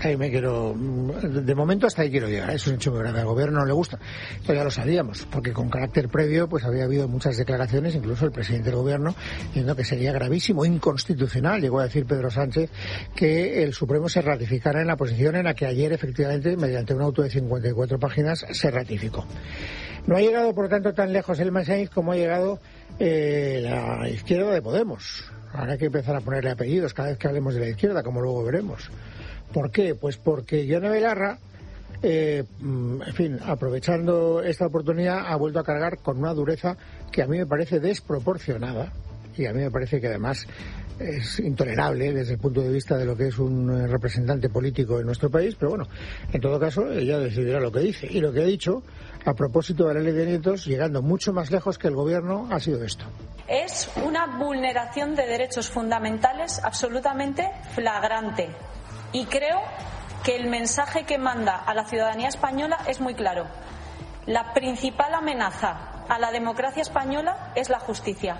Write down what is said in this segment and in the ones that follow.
Ahí me quiero, de momento hasta ahí quiero llegar. Eso es un hecho muy grave. Al gobierno no le gusta. Esto ya lo sabíamos, porque con carácter previo pues había habido muchas declaraciones, incluso el presidente del gobierno, diciendo que sería gravísimo, inconstitucional, llegó a decir Pedro Sánchez, que el Supremo se ratificara en la posición en la que ayer efectivamente, mediante un auto de 54 páginas, se ratificó. No ha llegado, por lo tanto, tan lejos el Sáenz como ha llegado la izquierda de Podemos. Ahora hay que empezar a ponerle apellidos cada vez que hablemos de la izquierda, como luego veremos. ¿Por qué? Pues porque Yone Belarra, en fin, aprovechando esta oportunidad, ha vuelto a cargar con una dureza que a mí me parece desproporcionada y a mí me parece que además es intolerable desde el punto de vista de lo que es un representante político en nuestro país, pero bueno, en todo caso ella decidirá lo que dice. Y lo que ha dicho a propósito de la ley de nietos, llegando mucho más lejos que el gobierno, ha sido esto. Es una vulneración de derechos fundamentales absolutamente flagrante. Y creo que el mensaje que manda a la ciudadanía española es muy claro. La principal amenaza a la democracia española es la justicia.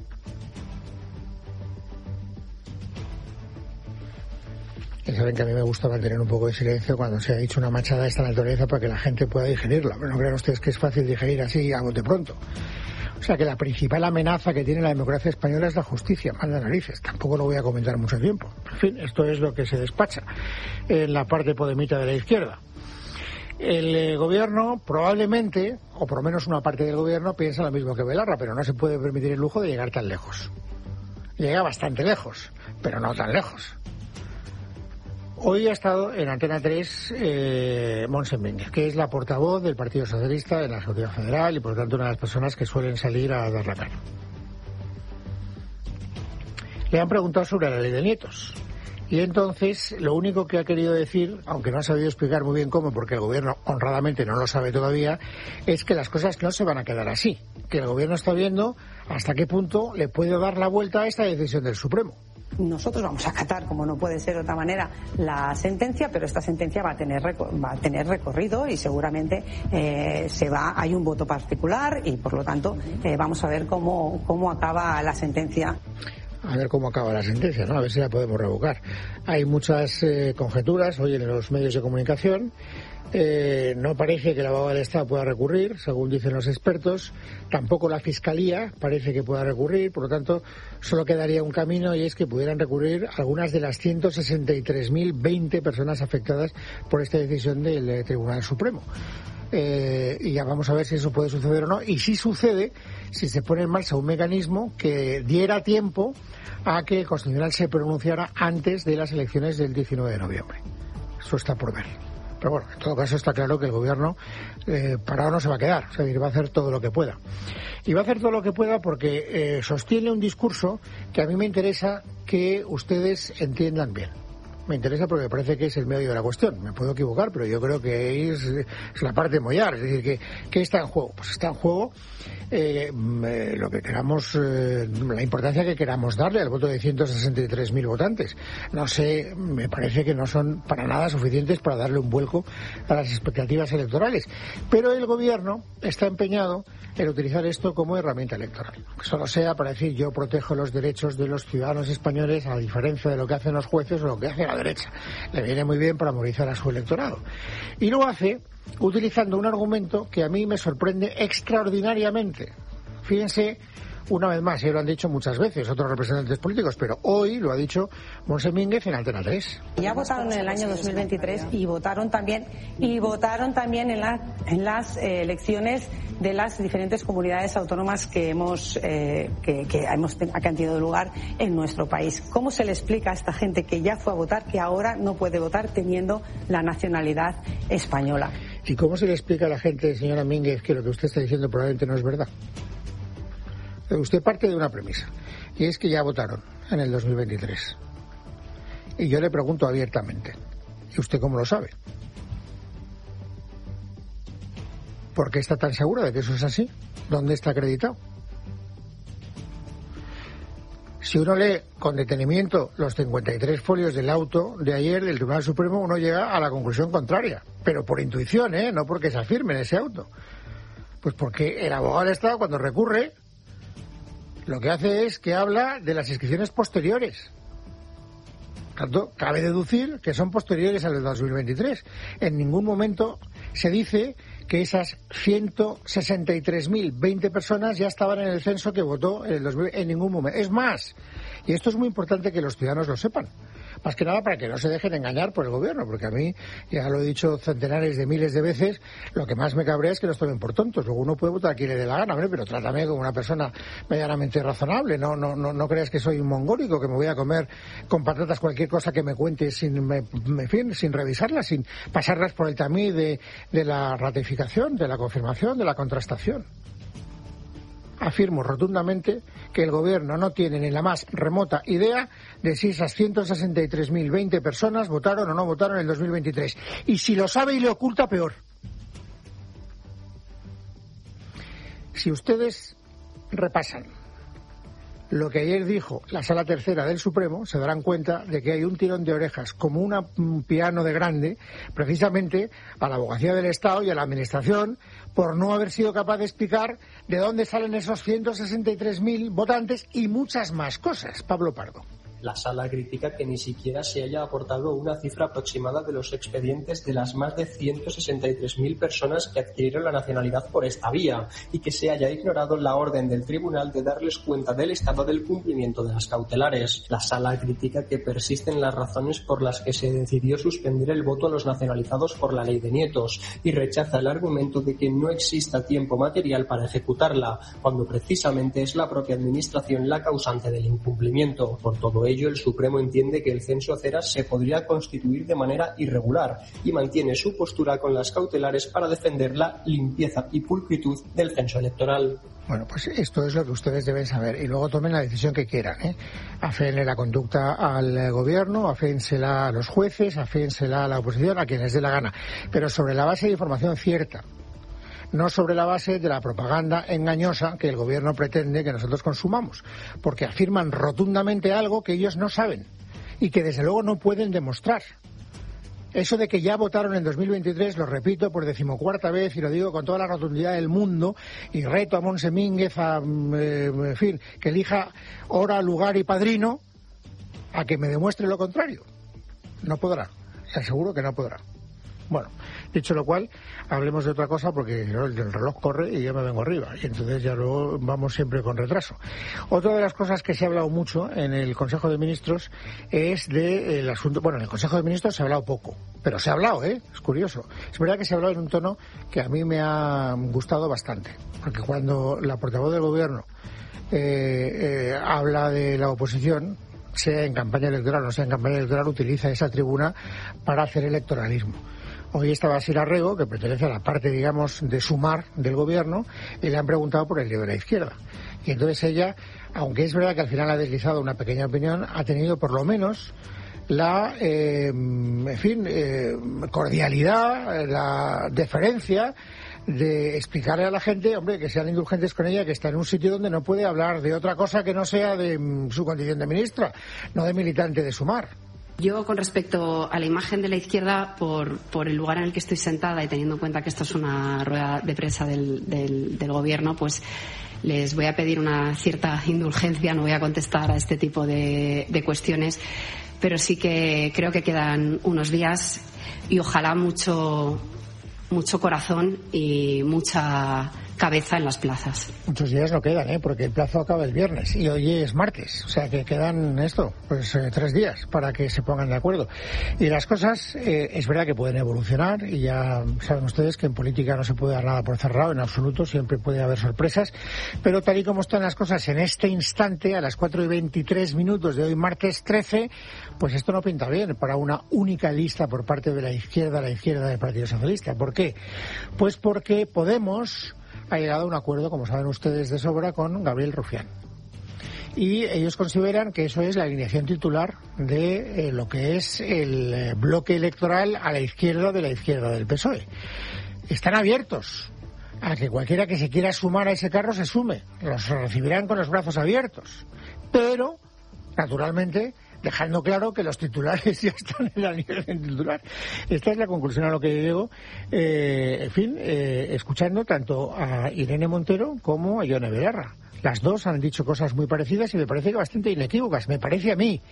Y saben que a mí me gusta mantener un poco de silencio cuando se ha dicho una machada de esta naturaleza para que la gente pueda digerirla. Pero no crean ustedes que es fácil digerir así a bote pronto. O sea que la principal amenaza que tiene la democracia española es la justicia, manda narices. Tampoco lo voy a comentar mucho tiempo. En fin, esto es lo que se despacha en la parte podemita de la izquierda. El gobierno probablemente, o por lo menos una parte del gobierno, piensa lo mismo que Belarra, pero no se puede permitir el lujo de llegar tan lejos. Llega bastante lejos, pero no tan lejos. Hoy ha estado en Antena 3 Montse Mínguez, que es la portavoz del Partido Socialista en la Ejecutiva Federal y por lo tanto una de las personas que suelen salir a dar la cara. Le han preguntado sobre la ley de nietos y entonces lo único que ha querido decir, aunque no ha sabido explicar muy bien cómo, porque el gobierno honradamente no lo sabe todavía, es que las cosas no se van a quedar así, que el gobierno está viendo hasta qué punto le puede dar la vuelta a esta decisión del Supremo. Nosotros vamos a acatar, como no puede ser de otra manera, la sentencia, pero esta sentencia va a tener recorrido y seguramente hay un voto particular y por lo tanto vamos a ver cómo acaba la sentencia. A ver cómo acaba la sentencia, ¿no? A ver si la podemos revocar. Hay muchas conjeturas hoy en los medios de comunicación. No parece que la abogada del Estado pueda recurrir, según dicen los expertos. Tampoco la Fiscalía parece que pueda recurrir. Por lo tanto, solo quedaría un camino y es que pudieran recurrir algunas de las 163.020 personas afectadas por esta decisión del Tribunal Supremo. Y ya vamos a ver si eso puede suceder o no. Y si sucede, si se pone en marcha un mecanismo que diera tiempo a que el Constitucional se pronunciara antes de las elecciones del 19 de noviembre. Eso está por ver. Pero bueno, en todo caso está claro que el gobierno parado no se va a quedar, o sea, va a hacer todo lo que pueda. Y va a hacer todo lo que pueda porque sostiene un discurso que a mí me interesa que ustedes entiendan bien. Me interesa porque me parece que es el medio de la cuestión. Me puedo equivocar, pero yo creo que es la parte de mollar. Es decir, ¿qué está en juego? Pues está en juego lo que queramos, la importancia que queramos darle al voto de 163.000 votantes. No sé, me parece que no son para nada suficientes para darle un vuelco a las expectativas electorales. Pero el gobierno está empeñado en utilizar esto como herramienta electoral. Que solo sea para decir yo protejo los derechos de los ciudadanos españoles a diferencia de lo que hacen los jueces o lo que hace la derecha. Le viene muy bien para movilizar a su electorado. Y lo hace utilizando un argumento que a mí me sorprende extraordinariamente. Fíjense, una vez más, ya lo han dicho muchas veces otros representantes políticos, pero hoy lo ha dicho Montse Mínguez en Antena 3. Ya votaron en el año 2023 y votaron también en las elecciones de las diferentes comunidades autónomas que han tenido lugar en nuestro país. ¿Cómo se le explica a esta gente que ya fue a votar que ahora no puede votar teniendo la nacionalidad española? ¿Y cómo se le explica a la gente, señora Mínguez, que lo que usted está diciendo probablemente no es verdad? Usted parte de una premisa, y es que ya votaron en el 2023. Y yo le pregunto abiertamente, ¿y usted cómo lo sabe? ¿Por qué está tan segura de que eso es así? ¿Dónde está acreditado? Si uno lee con detenimiento los 53 folios del auto de ayer del Tribunal Supremo, uno llega a la conclusión contraria, pero por intuición, no porque se afirme en ese auto. Pues porque el abogado del Estado, cuando recurre, lo que hace es que habla de las inscripciones posteriores. Por tanto, cabe deducir que son posteriores al 2023. En ningún momento se dice que esas 163.020 personas ya estaban en el censo que votó en el 2000, en ningún momento. Es más, y esto es muy importante que los ciudadanos lo sepan, más que nada para que no se dejen engañar por el gobierno, porque a mí, ya lo he dicho centenares de miles de veces, lo que más me cabrea es que los tomen por tontos. Luego uno puede votar a quien le dé la gana, hombre, pero trátame como una persona medianamente razonable. No creas que soy un mongólico, que me voy a comer con patatas cualquier cosa que me cuente sin revisarlas, sin pasarlas por el tamiz de la ratificación, de la confirmación, de la contrastación. Afirmo rotundamente que el gobierno no tiene ni la más remota idea de si esas 163.020 personas votaron o no votaron en el 2023. Y si lo sabe y le oculta, peor. Si ustedes repasan lo que ayer dijo la Sala Tercera del Supremo, se darán cuenta de que hay un tirón de orejas como un piano de grande, precisamente a la Abogacía del Estado y a la Administración, por no haber sido capaz de explicar de dónde salen esos 163.000 votantes y muchas más cosas. Pablo Pardo. La Sala critica que ni siquiera se haya aportado una cifra aproximada de los expedientes de las más de 163.000 personas que adquirieron la nacionalidad por esta vía y que se haya ignorado la orden del tribunal de darles cuenta del estado del cumplimiento de las cautelares. La Sala critica que persisten las razones por las que se decidió suspender el voto a los nacionalizados por la ley de nietos y rechaza el argumento de que no exista tiempo material para ejecutarla, cuando precisamente es la propia Administración la causante del incumplimiento. Por todo ello, el Supremo entiende que el censo Aceras se podría constituir de manera irregular y mantiene su postura con las cautelares para defender la limpieza y pulcritud del censo electoral. Bueno, pues esto es lo que ustedes deben saber y luego tomen la decisión que quieran, Aféenle la conducta al gobierno, aféensela a los jueces, aféensela a la oposición, a quien les dé la gana, pero sobre la base de información cierta, no sobre la base de la propaganda engañosa que el gobierno pretende que nosotros consumamos, porque afirman rotundamente algo que ellos no saben y que desde luego no pueden demostrar. Eso de que ya votaron en 2023, lo repito por 14ª vez y lo digo con toda la rotundidad del mundo, y reto a Montse Mínguez que elija hora, lugar y padrino a que me demuestre lo contrario. No podrá, le aseguro que no podrá. Bueno, dicho lo cual, hablemos de otra cosa porque el reloj corre y yo me vengo arriba y entonces ya luego vamos siempre con retraso. Otra de las cosas que se ha hablado mucho en el Consejo de Ministros es del asunto. Bueno, en el Consejo de Ministros se ha hablado poco, pero se ha hablado, es curioso. Es verdad que se ha hablado en un tono que a mí me ha gustado bastante, porque cuando la portavoz del Gobierno habla de la oposición, sea en campaña electoral o no sea en campaña electoral, utiliza esa tribuna para hacer electoralismo. Hoy estaba Sira Rego, que pertenece a la parte, digamos, de Sumar del gobierno, y le han preguntado por el lío de la izquierda. Y entonces ella, aunque es verdad que al final ha deslizado una pequeña opinión, ha tenido por lo menos la, cordialidad, la deferencia de explicarle a la gente, hombre, que sean indulgentes con ella, que está en un sitio donde no puede hablar de otra cosa que no sea de su condición de ministra, no de militante de Sumar. Yo, con respecto a la imagen de la izquierda, por el lugar en el que estoy sentada y teniendo en cuenta que esto es una rueda de prensa del gobierno, pues les voy a pedir una cierta indulgencia, no voy a contestar a este tipo de cuestiones, pero sí que creo que quedan unos días y ojalá mucho corazón y mucha cabeza en las plazas. Muchos días no quedan, porque el plazo acaba el viernes y hoy es martes, o sea que quedan 3 días para que se pongan de acuerdo. Y las cosas, es verdad que pueden evolucionar y ya saben ustedes que en política no se puede dar nada por cerrado en absoluto, siempre puede haber sorpresas, pero tal y como están las cosas en este instante, a las 4:23 de hoy, martes 13, pues esto no pinta bien para una única lista por parte de la izquierda del Partido Socialista. ¿Por qué? Pues porque Podemos ha llegado a un acuerdo, como saben ustedes de sobra, con Gabriel Rufián. Y ellos consideran que eso es la alineación titular de lo que es el bloque electoral a la izquierda del PSOE. Están abiertos a que cualquiera que se quiera sumar a ese carro se sume. Los recibirán con los brazos abiertos. Pero, naturalmente, dejando claro que los titulares ya están en la alineación titular. Esta es la conclusión a lo que llego, escuchando tanto a Irene Montero como a Ione Belarra. Las dos han dicho cosas muy parecidas y me parece que bastante inequívocas. Me parece a mí.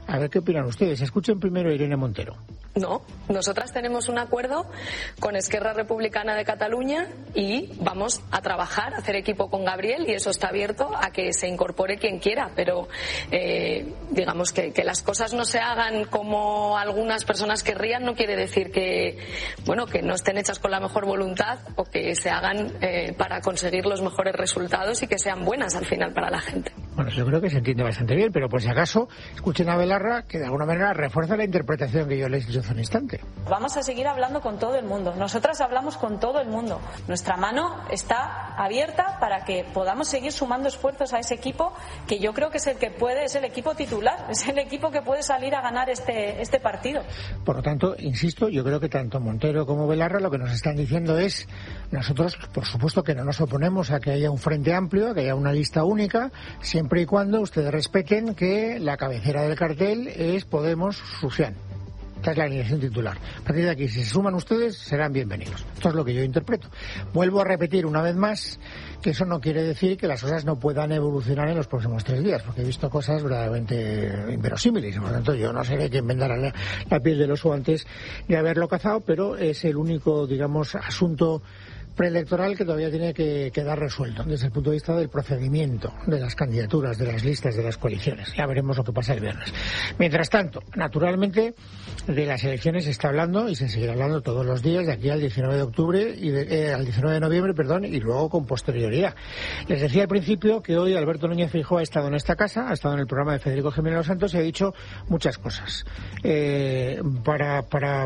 A ver qué opinan ustedes. Escuchen primero a Irene Montero. No, nosotras tenemos un acuerdo con Esquerra Republicana de Cataluña y vamos a trabajar, a hacer equipo con Gabriel, y eso está abierto a que se incorpore quien quiera, pero digamos que las cosas no se hagan como algunas personas querrían no quiere decir que no estén hechas con la mejor voluntad o que se hagan para conseguir los mejores resultados y que sean buenas al final para la gente. Bueno, yo creo que se entiende bastante bien, pero por si acaso, escuchen a Belarra, que de alguna manera refuerza la interpretación que yo les he dicho hace un instante. Vamos a seguir hablando con todo el mundo. Nosotras hablamos con todo el mundo. Nuestra mano está abierta para que podamos seguir sumando esfuerzos a ese equipo, que yo creo que es el que puede, es el equipo titular, es el equipo que puede salir a ganar este partido. Por lo tanto, insisto, yo creo que tanto Montero como Belarra lo que nos están diciendo es, nosotros, por supuesto que no nos oponemos a que haya un frente amplio, a que haya una lista única, siempre y cuando ustedes respeten que la cabecera del cartel es Podemos-Sufján. Esta es la alineación titular. A partir de aquí, si se suman ustedes, serán bienvenidos. Esto es lo que yo interpreto. Vuelvo a repetir una vez más que eso no quiere decir que las cosas no puedan evolucionar en los próximos 3 días, porque he visto cosas verdaderamente inverosímiles. Por lo tanto, yo no seré quien vendara la piel del oso antes de haberlo cazado, pero es el único, digamos, asunto preelectoral que todavía tiene que quedar resuelto desde el punto de vista del procedimiento de las candidaturas, de las listas, de las coaliciones. Ya veremos lo que pasa el viernes. Mientras tanto, naturalmente, de las elecciones se está hablando y se seguirá hablando todos los días de aquí al 19 de octubre al 19 de noviembre, y luego con posterioridad. Les decía al principio que hoy Alberto Núñez Feijóo ha estado en esta casa, ha estado en el programa de Federico Jiménez Los Santos y ha dicho muchas cosas. Para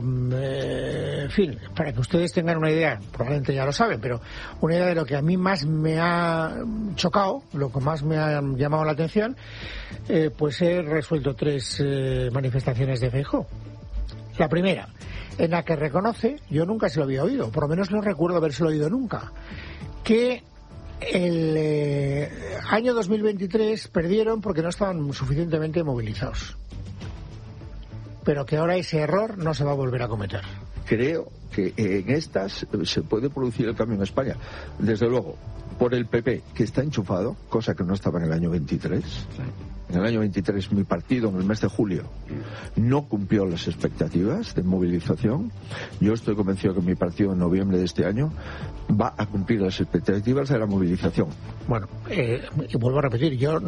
que ustedes tengan una idea, probablemente ya lo saben, pero una idea de lo que a mí más me ha chocado, lo que más me ha llamado la atención, pues he resuelto 3 manifestaciones de Feijóo. La primera, en la que reconoce, yo nunca se lo había oído, por lo menos no recuerdo habérselo oído nunca, que el año 2023 perdieron porque no estaban suficientemente movilizados, pero que ahora ese error no se va a volver a cometer. Creo que en estas se puede producir el cambio en España. Desde luego, por el PP, que está enchufado, cosa que no estaba en el año 23. En el año 23 mi partido, en el mes de julio, no cumplió las expectativas de movilización. Yo estoy convencido que mi partido en noviembre de este año va a cumplir las expectativas de la movilización. Bueno, vuelvo a repetir, yo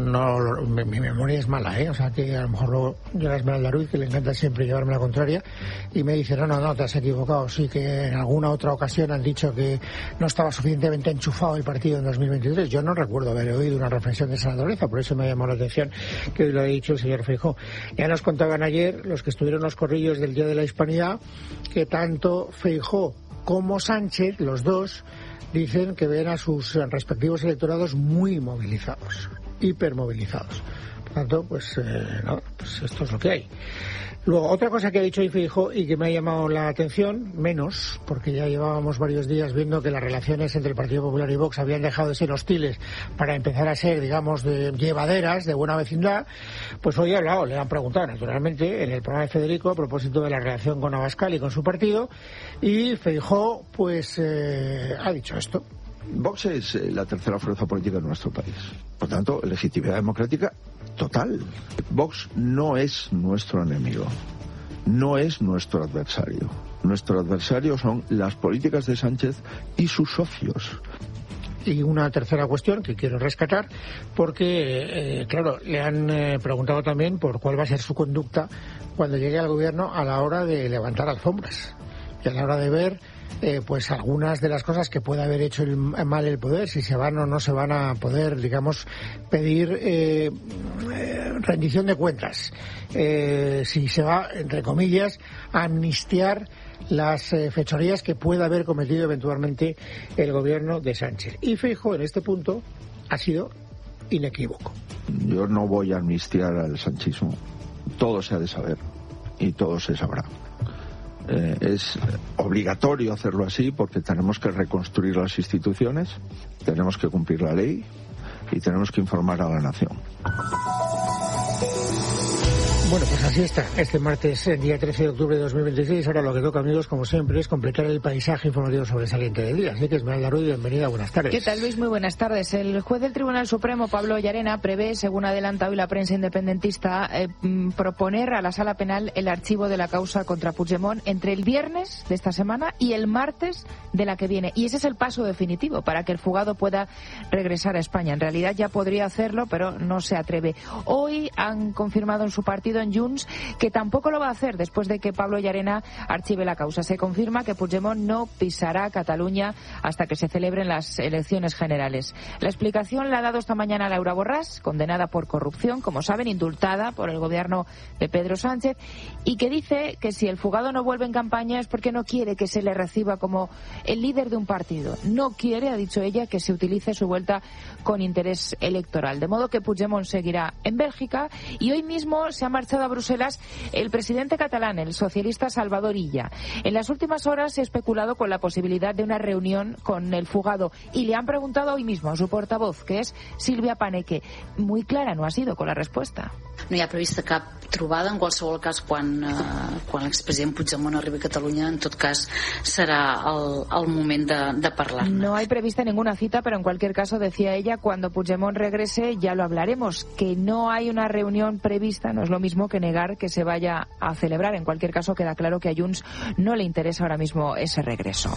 mi memoria es mala, o sea que a lo mejor luego llega Esmeralda Ruiz, que le encanta siempre llevarme la contraria, y me dice, no, te has equivocado, sí que en alguna otra ocasión han dicho que no estaba suficientemente enchufado el partido en 2023. Yo no recuerdo haber oído una reflexión de esa naturaleza, por eso me ha llamado la atención que hoy lo ha dicho el señor Feijóo. Ya nos contaban ayer los que estuvieron en los corrillos del Día de la Hispanidad que tanto Feijóo como Sánchez, los dos, dicen que ven a sus respectivos electorados muy movilizados, hipermovilizados. Por tanto, pues esto es lo que hay. Luego, otra cosa que ha dicho hoy Feijóo y que me ha llamado la atención, menos, porque ya llevábamos varios días viendo que las relaciones entre el Partido Popular y Vox habían dejado de ser hostiles para empezar a ser, digamos, de llevaderas, de buena vecindad, pues hoy le han preguntado, naturalmente, en el programa de Federico, a propósito de la relación con Abascal y con su partido, y Feijóo, pues, ha dicho esto. Vox es la tercera fuerza política de nuestro país. Por tanto, legitimidad democrática total. Vox no es nuestro enemigo, no es nuestro adversario. Nuestro adversario son las políticas de Sánchez y sus socios. Y una tercera cuestión que quiero rescatar, porque, claro, le han preguntado también por cuál va a ser su conducta cuando llegue al gobierno a la hora de levantar alfombras y a la hora de ver pues algunas de las cosas que puede haber hecho mal el poder, si se van o no se van a poder, digamos, pedir rendición de cuentas, si se va, entre comillas, a amnistiar las fechorías que pueda haber cometido eventualmente el gobierno de Sánchez. Y Feijóo en este punto ha sido inequívoco. Yo no voy a amnistiar al sanchismo. Todo se ha de saber y todo se sabrá. Es obligatorio hacerlo así porque tenemos que reconstruir las instituciones, tenemos que cumplir la ley y tenemos que informar a la nación. Bueno, pues así está. Este martes, día 13 de octubre de 2026. Ahora lo que toca, amigos, como siempre, es completar el paisaje informativo sobresaliente del día. Así que Esmeralda Ruiz, bienvenida, buenas tardes. ¿Qué tal, Luis? Muy buenas tardes. El juez del Tribunal Supremo, Pablo Llarena, prevé, según adelanta hoy la prensa independentista, proponer a la Sala Penal el archivo de la causa contra Puigdemont entre el viernes de esta semana y el martes de la que viene. Y ese es el paso definitivo para que el fugado pueda regresar a España. En realidad ya podría hacerlo, pero no se atreve. Hoy han confirmado en su partido, en Junts, que tampoco lo va a hacer después de que Pablo Llarena archive la causa. Se confirma que Puigdemont no pisará Cataluña hasta que se celebren las elecciones generales. La explicación la ha dado esta mañana Laura Borràs, condenada por corrupción, como saben, indultada por el gobierno de Pedro Sánchez, y que dice que si el fugado no vuelve en campaña es porque no quiere que se le reciba como el líder de un partido. No quiere, ha dicho ella, que se utilice su vuelta con interés electoral. De modo que Puigdemont seguirá en Bélgica, y hoy mismo se ha marchado a Bruselas el presidente catalán, el socialista Salvador Illa. En las últimas horas se ha especulado con la posibilidad de una reunión con el fugado, y le han preguntado hoy mismo a su portavoz, que és Sílvia Paneque. Muy clara no ha sido con la respuesta. No hi ha prevista cap trobada. En qualsevol cas, quan l'expresident Puigdemont arribi a Catalunya, en tot cas serà el moment de parlar. No hay prevista ninguna cita, pero en cualquier caso, decía ella, cuando Puigdemont regrese ya lo hablaremos. Que no hay una reunión prevista no es lo mismo que negar que se vaya a celebrar. En cualquier caso, queda claro que a Junts no le interesa ahora mismo ese regreso.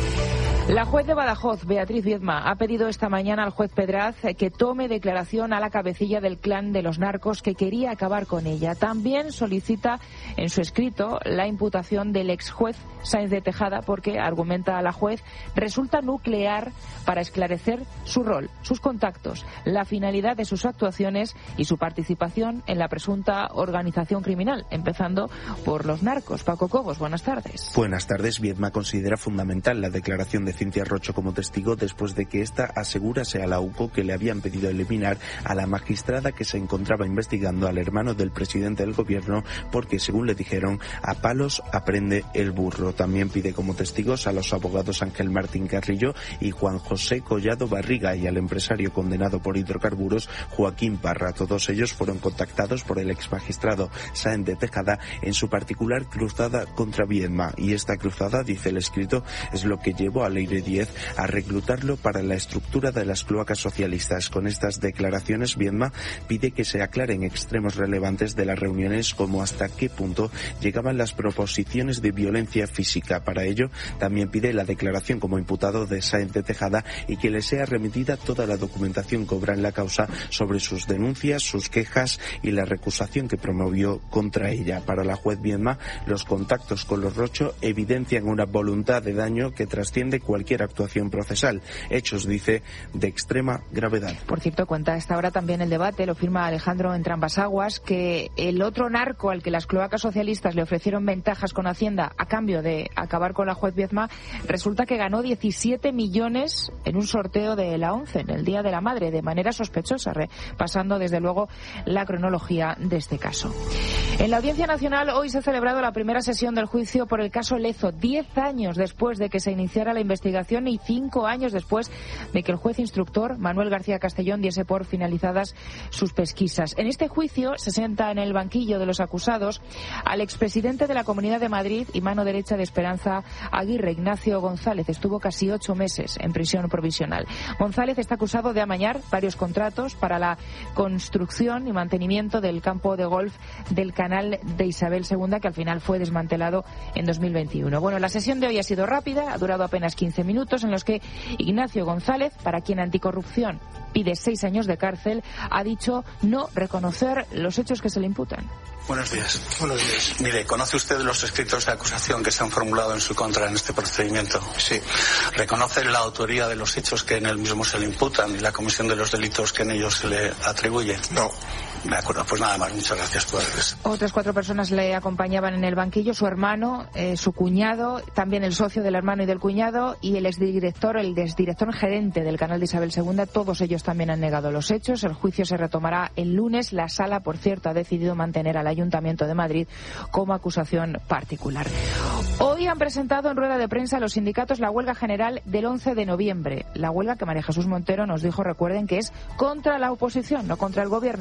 La juez de Badajoz, Beatriz Viedma, ha pedido esta mañana al juez Pedraz que tome declaración a la cabecilla del clan de los narcos que quería acabar con ella. También solicita en su escrito la imputación del exjuez Sáenz de Tejada porque, argumenta la juez, resulta nuclear para esclarecer su rol, sus contactos, la finalidad de sus actuaciones y su participación en la presunta organización criminal, empezando por los narcos. Paco Cobos, buenas tardes. Buenas tardes. Viedma considera fundamental la declaración de Cintia Rocho como testigo después de que ésta asegurase a la UCO que le habían pedido eliminar a la magistrada que se encontraba investigando al hermano del presidente del gobierno porque, según le dijeron, a palos aprende el burro. También pide como testigos a los abogados Ángel Martín Carrillo y Juan José Collado Barriga y al empresario condenado por hidrocarburos Joaquín Parra. Todos ellos fueron contactados por el exmagistrado Sáenz de Tejada en su particular cruzada contra Viedma, y esta cruzada, dice el escrito, es lo que llevó a Leire Díez a reclutarlo para la estructura de las cloacas socialistas. Con estas declaraciones, Viedma pide que se aclaren extremos relevantes de las reuniones, como hasta qué punto llegaban las proposiciones de violencia física. Para ello, también pide la declaración como imputado de Sáenz de Tejada y que le sea remitida toda la documentación que obra en la causa sobre sus denuncias, sus quejas y la recusación que promovió contra ella. Para la juez Viedma, los contactos con los Rocho evidencian una voluntad de daño que trasciende cualquier actuación procesal. Hechos, dice, de extrema gravedad. Por cierto, cuenta a esta hora también el debate, lo firma Alejandro Entrambas-Aguas, que el otro narco al que las cloacas socialistas le ofrecieron ventajas con Hacienda a cambio de acabar con la juez Viedma, resulta que ganó 17 millones en un sorteo de la ONCE, en el Día de la Madre, de manera sospechosa, pasando desde luego la cronología de este caso. En la Audiencia Nacional hoy se ha celebrado la primera sesión del juicio por el caso Lezo, 10 años después de que se iniciara la investigación y 5 años después de que el juez instructor Manuel García Castellón diese por finalizadas sus pesquisas. En este juicio se sienta en el banquillo de los acusados al expresidente de la Comunidad de Madrid y mano derecha de Esperanza Aguirre, Ignacio González. Estuvo casi 8 meses en prisión provisional. González está acusado de amañar varios contratos para la construcción y mantenimiento del campo de golf del canal de Isabel II, que al final fue desmantelado en 2021. Bueno, la sesión de hoy ha sido rápida, ha durado apenas 15 minutos, en los que Ignacio González, para quien Anticorrupción pide 6 años de cárcel, ha dicho no reconocer los hechos que se le imputan. Buenos días. Buenos días. Mire, ¿conoce usted los escritos de acusación que se han formulado en su contra en este procedimiento? Sí. ¿Reconoce la autoría de los hechos que en él mismo se le imputan y la comisión de los delitos que en ellos se le atribuye? No. De acuerdo, pues nada más. Muchas gracias por eso. Otras 4 personas le acompañaban en el banquillo: su hermano, su cuñado, también el socio del hermano y del cuñado, y el exdirector gerente del canal de Isabel II. Todos ellos también han negado los hechos. El juicio se retomará el lunes. La sala, por cierto, ha decidido mantener al Ayuntamiento de Madrid como acusación particular. Hoy han presentado en rueda de prensa los sindicatos la huelga general del 11 de noviembre. La huelga que María Jesús Montero nos dijo, recuerden, que es contra la oposición, no contra el gobierno. En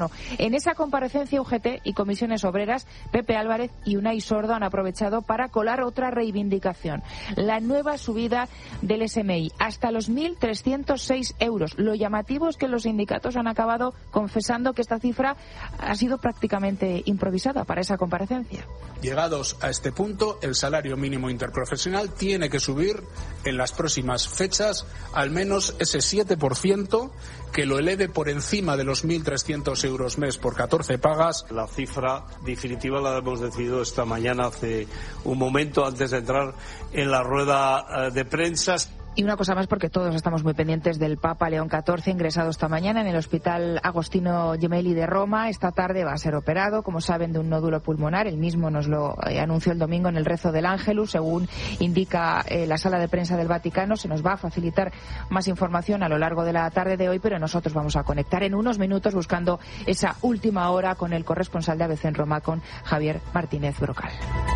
En esa comparecencia, UGT y comisiones obreras, Pepe Álvarez y Unai Sordo han aprovechado para colar otra reivindicación: la nueva subida del SMI hasta los 1.306 euros. Lo llamativo es que los sindicatos han acabado confesando que esta cifra ha sido prácticamente improvisada para esa comparecencia. Llegados a este punto, el salario mínimo interprofesional tiene que subir en las próximas fechas al menos ese 7% que lo eleve por encima de los 1.300 euros mes por 14 pagas. La cifra definitiva la hemos decidido esta mañana, hace un momento, antes de entrar en la rueda de prensa. Y una cosa más, porque todos estamos muy pendientes del Papa León XIV, ingresado esta mañana en el Hospital Agostino Gemelli de Roma. Esta tarde va a ser operado, como saben, de un nódulo pulmonar. Él mismo nos lo anunció el domingo en el rezo del Ángelus. Según indica la sala de prensa del Vaticano, se nos va a facilitar más información a lo largo de la tarde de hoy, pero nosotros vamos a conectar en unos minutos buscando esa última hora con el corresponsal de ABC en Roma, con Javier Martínez Brocal.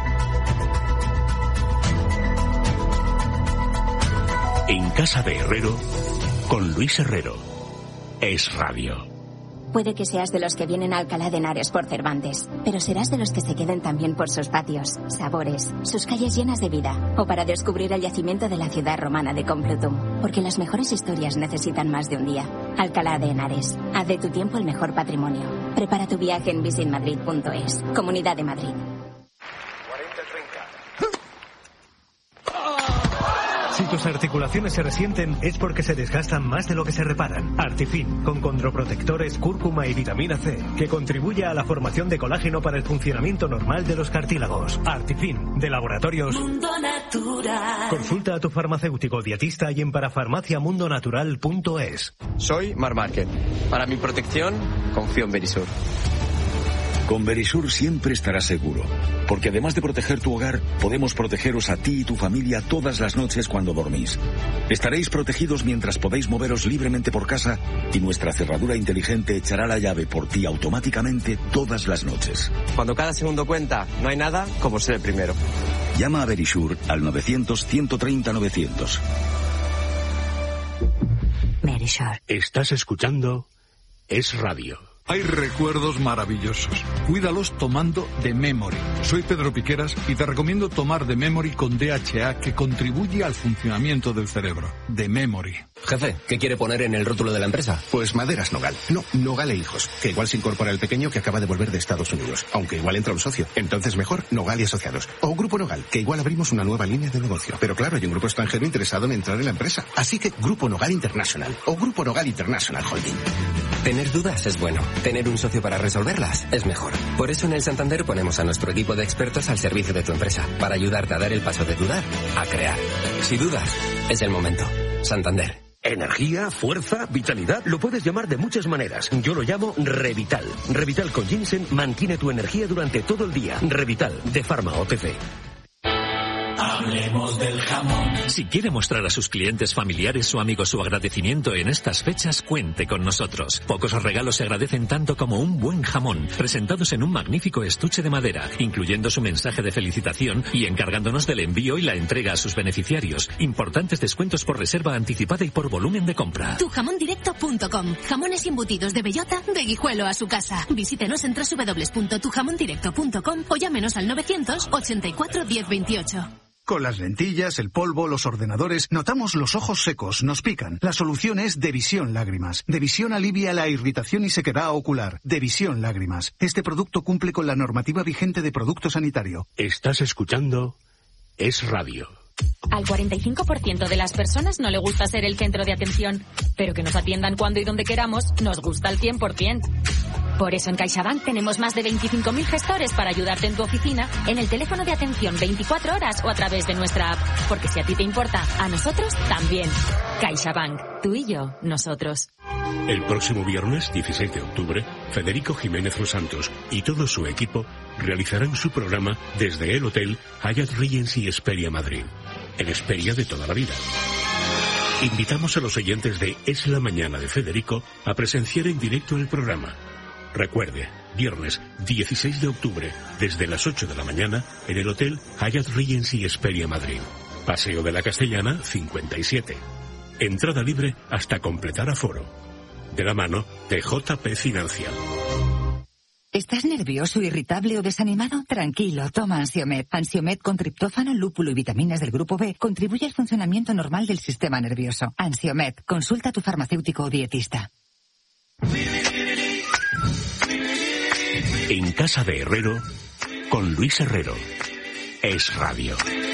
En casa de Herrero, con Luis Herrero. Es Radio. Puede que seas de los que vienen a Alcalá de Henares por Cervantes, pero serás de los que se queden también por sus patios, sabores, sus calles llenas de vida, o para descubrir el yacimiento de la ciudad romana de Complutum, porque las mejores historias necesitan más de un día. Alcalá de Henares. Haz de tu tiempo el mejor patrimonio. Prepara tu viaje en visitmadrid.es. Comunidad de Madrid. Si tus articulaciones se resienten es porque se desgastan más de lo que se reparan. Artifin, con condroprotectores, cúrcuma y vitamina C, que contribuye a la formación de colágeno para el funcionamiento normal de los cartílagos. Artifin, de Laboratorios Mundo Natural. Consulta a tu farmacéutico dietista y en parafarmaciamundonatural.es. Soy Mar Márquez. Para mi protección, confío en Verisur. Con Verisur siempre estarás seguro, porque además de proteger tu hogar, podemos protegeros a ti y tu familia todas las noches cuando dormís. Estaréis protegidos mientras podéis moveros libremente por casa y nuestra cerradura inteligente echará la llave por ti automáticamente todas las noches. Cuando cada segundo cuenta, no hay nada como ser el primero. Llama a Verisur al 900-130-900. Verisur. Estás escuchando Es Radio. Hay recuerdos maravillosos. Cuídalos tomando The Memory. Soy Pedro Piqueras y te recomiendo tomar The Memory con DHA, que contribuye al funcionamiento del cerebro. The Memory. Jefe, ¿qué quiere poner en el rótulo de la empresa? Pues Maderas Nogal. No, Nogal e Hijos, que igual se incorpora el pequeño que acaba de volver de Estados Unidos, aunque igual entra un socio. Entonces mejor Nogal y Asociados. O Grupo Nogal, que igual abrimos una nueva línea de negocio. Pero claro, hay un grupo extranjero interesado en entrar en la empresa. Así que Grupo Nogal International o Grupo Nogal International Holding. Tener dudas es bueno. Tener un socio para resolverlas es mejor. Por eso en el Santander ponemos a nuestro equipo de expertos al servicio de tu empresa, para ayudarte a dar el paso de dudar a crear. Si dudas, es el momento. Santander. Energía, fuerza, vitalidad, lo puedes llamar de muchas maneras. Yo lo llamo Revital. Revital con ginseng mantiene tu energía durante todo el día. Revital, de Pharma OTC. Hablemos del jamón. Si quiere mostrar a sus clientes, familiares o amigos su agradecimiento en estas fechas, cuente con nosotros. Pocos regalos se agradecen tanto como un buen jamón, presentados en un magnífico estuche de madera, incluyendo su mensaje de felicitación y encargándonos del envío y la entrega a sus beneficiarios. Importantes descuentos por reserva anticipada y por volumen de compra. Tujamondirecto.com. Jamones embutidos de bellota, de Guijuelo a su casa. Visítenos en www.tujamondirecto.com o llámenos al 984 1028. Con las lentillas, el polvo, los ordenadores, notamos los ojos secos, nos pican. La solución es Devisión Lágrimas. Devisión alivia la irritación y sequedad ocular. Devisión Lágrimas. Este producto cumple con la normativa vigente de producto sanitario. Estás escuchando Es Radio. Al 45% de las personas no le gusta ser el centro de atención, pero que nos atiendan cuando y donde queramos nos gusta al 100%. Por eso en CaixaBank tenemos más de 25.000 gestores para ayudarte en tu oficina, en el teléfono de atención 24 horas o a través de nuestra app. Porque si a ti te importa, a nosotros también. CaixaBank. Tú y yo, nosotros. El próximo viernes, 16 de octubre, Federico Jiménez Los Santos y todo su equipo realizarán su programa desde el Hotel Hyatt Regency Hesperia Madrid, el Hesperia de toda la vida. Invitamos a los oyentes de Es la Mañana de Federico a presenciar en directo el programa. Recuerde, viernes 16 de octubre, desde las 8 de la mañana, en el Hotel Hyatt Regency Hesperia Madrid. Paseo de la Castellana, 57. Entrada libre hasta completar aforo. De la mano de JP Financial. ¿Estás nervioso, irritable o desanimado? Tranquilo, toma Ansiomed. Ansiomed con triptófano, lúpulo y vitaminas del grupo B contribuye al funcionamiento normal del sistema nervioso. Ansiomed, consulta a tu farmacéutico o dietista. En casa de Herrero, con Luis Herrero. Es Radio.